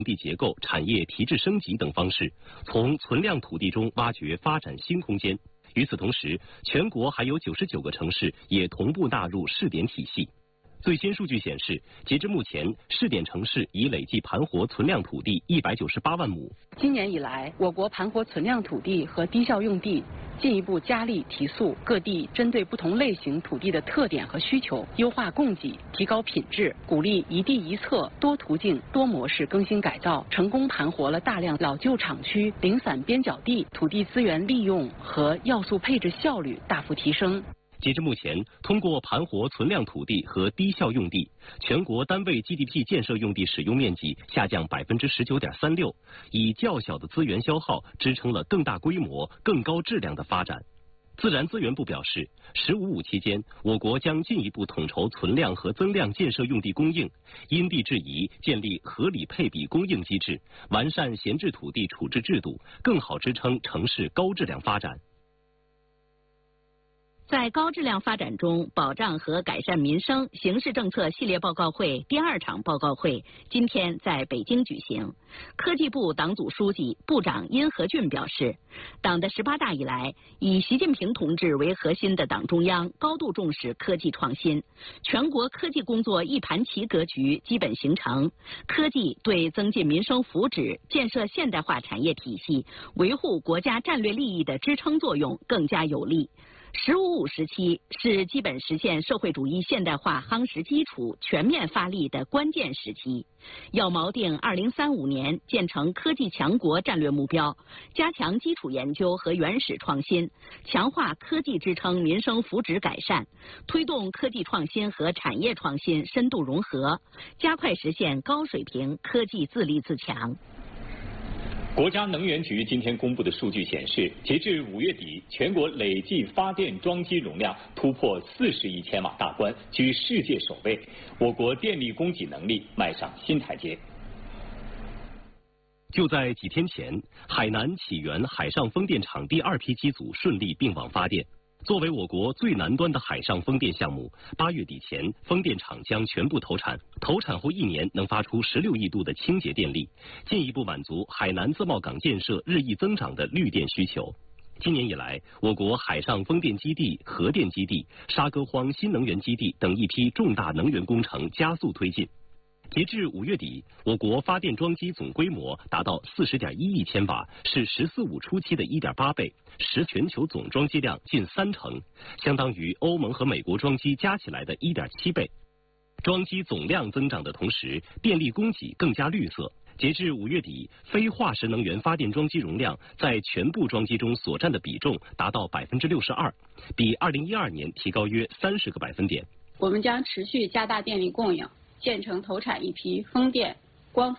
地结构、产业提质升级等方式，从存量土地中挖掘发展新空间。与此同时，全国还有99个城市也同步纳入试点体系。最新数据显示，截至目前，试点城市已累计盘活存量土地198万亩。 今年以来，我国盘活存量土地和低效用地进一步加力提速，各地针对不同类型土地的特点和需求，优化供给，提高品质，鼓励一地一策、多途径、多模式更新改造，成功盘活了大量老旧厂区、零散边角地，土地资源利用和要素配置效率大幅提升。 截至目前，通过盘活存量土地和低效用地，全国单位 GDP 建设用地使用面积下降19.36%，以较小的资源消耗支撑了更大规模、更高质量的发展。自然资源部表示，“15+5”期间，我国将进一步统筹存量和增量建设用地供应，因地制宜建立合理配比供应机制，完善闲置土地处置制度，更好支撑城市高质量发展。 在高质量发展中，保障和改善民生形势政策系列报告会第2场报告会今天在北京举行。科技部党组书记、部长殷和俊表示，党的18大以来，以习近平同志为核心的党中央高度重视科技创新，全国科技工作一盘棋格局基本形成，科技对增进民生福祉、建设现代化产业体系、维护国家战略利益的支撑作用更加有力。“15+5”时期是基本实现社会主义现代化夯实基础、全面发力的关键时期，要锚定2035年建成科技强国战略目标，加强基础研究和原始创新，强化科技支撑民生福祉改善，推动科技创新和产业创新深度融合，加快实现高水平科技自立自强。 国家能源局今天公布的数据显示，截至5月底，全国累计发电装机容量突破40亿千瓦大关，居世界首位。我国电力供给能力迈上新台阶。 就在几天前，海南启源海上风电场第2批机组顺利并网发电。作为我国最南端的海上风电项目，8月底前，风电场将全部投产。投产后1年能发出16亿度的清洁电力，进一步满足海南自贸港建设日益增长的绿电需求。今年以来，我国海上风电基地、核电基地、沙歌荒新能源基地等一批重大能源工程加速推进。截至5月底，我国发电装机总规模达到40.1亿千瓦，是“14+5”初期的1.8倍，实全球总装机量近30%，相当于欧盟和美国装机加起来的1.7倍。装机总量增长的同时，电力供给更加绿色。截至5月底，非化石能源发电装机容量在全部装机中所占的比重达到62%，比2012年提高约30个百分点。 我们将持续加大电力供应，建成投产一批风电、